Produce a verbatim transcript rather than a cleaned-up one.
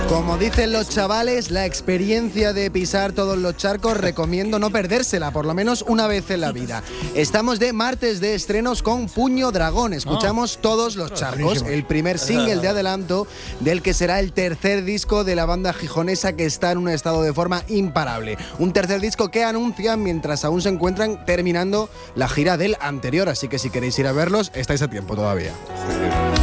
Como dicen los chavales, la experiencia de pisar todos los charcos recomiendo no perdérsela, por lo menos una vez en la vida. Estamos de martes de estrenos con Puño Dragón. Escuchamos oh. todos los charcos, el primer single de adelanto del que será el tercer disco de la banda gijonesa, que está en un estado de forma imparable. Un tercer disco que anuncian mientras aún se encuentran terminando la gira del anterior, así que si queréis ir a verlos, estáis a tiempo todavía.